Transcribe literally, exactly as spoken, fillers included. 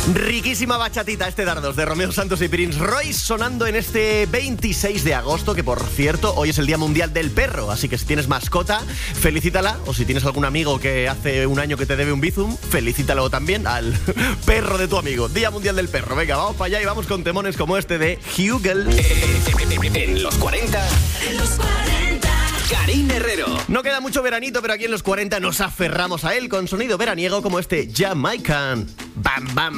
Riquísima bachatita este Dardos de Romeo Santos y Prince Royce sonando en este veintiséis de agosto, que por cierto hoy es el Día Mundial del Perro, así que si tienes mascota, felicítala, o si tienes algún amigo que hace un año que te debe un bizum, felicítalo también al perro de tu amigo. Día Mundial del Perro. Venga, vamos para allá y vamos con temones como este de Hugel. En los cuarenta. En los cuarenta. Karin Herrero. No queda mucho veranito, pero aquí en los cuarenta nos aferramos a él con sonido veraniego como este Jamaican. Bam, bam.